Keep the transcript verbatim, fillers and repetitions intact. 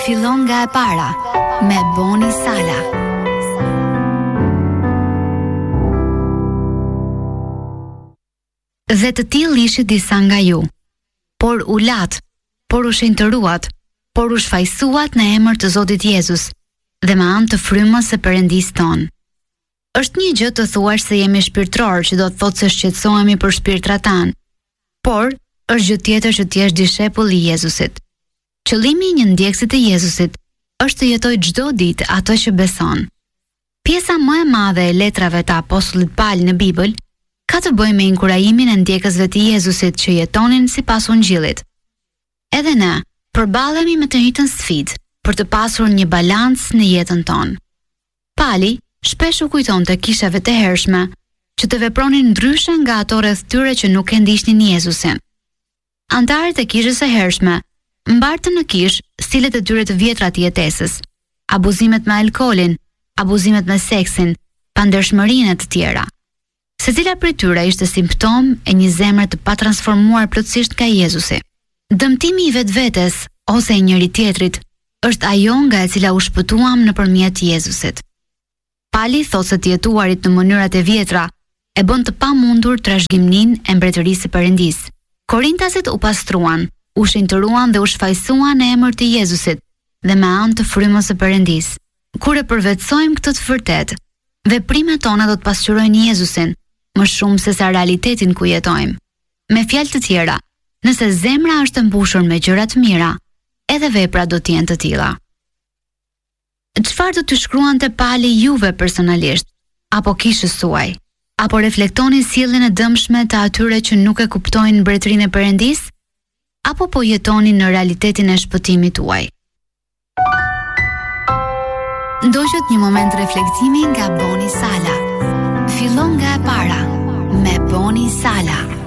fillon nga e para me Boni Sala. Dhe të tillë ishit disa nga ju, por u lat, por u shenjtëruat, por u shfaqsuat në emër të Zotit Jezus dhe me anë të frymës së Perëndis ton. Është një gjë të thuash se jemi shpirtëror, që do të thotë se shqetësohemi për shpirtrat tanë, por është gjë tjetër që ti je dishepull i Jezusit. Qëllimi i një ndjekësit të Jezusit është të jetojë çdo ditë ato që beson. Pjesa më e madhe e letrave të apostullit Paul në Bibël ka të bëjë me inkurajimin e ndjekësve të Jezusit që jetonin sipas Ungjillit. Edhe ne përballemi me të njëjtën sfidë për të pasur një balancë në jetën tonë. Pali shpesh u kujtonte kishave të hershme që të vepronin ndryshe nga ato rreth tyre që nuk e ndiqnin Jezusin. Antarët e kishës së hershme mbartën në kish stilet e tyre të vjetra të jetesës, abuzimet me alkoolin, abuzimet me seksin, pandershmërinë e të tjera. Secila prej tyre ishte simptom e një zemre të patransformuar plotësisht nga Jezusi. Dëmtimi i vetvetes ose i njëri tjetrit është ajo nga e cila u shpëtuam nëpërmjet Jezusit. Pali thotë se të jetuarit në mënyrat e vjetra e bën të pamundur trashëgiminë e mbretërisë së Perëndis. Korintasit u pastruan, u shenjtëruan dhe u shfaqsuan në emër të Jezusit dhe me anë të frymës së Perëndis. Kur e përvetësojmë këtë të vërtetë, veprimet tona do të pasqyrojnë Jezusin më shumë se sa realitetin ku jetojmë. Me fjalë të tjera, nëse zemra është e mbushur me gjëra të mira, edhe veprat do të jenë të tilla. Çfarë do të shkruante Pali juve personalisht, apo kishës suaj? Apo reflektoni sjelljen e dëmshme të atyre që nuk e kuptojnë mbretërinë e Perëndis? Apo po jetoni në realitetin e shpëtimit tuaj? Ndoqët një moment reflektimi nga Boni Sala. Fillon nga e para me Boni Sala.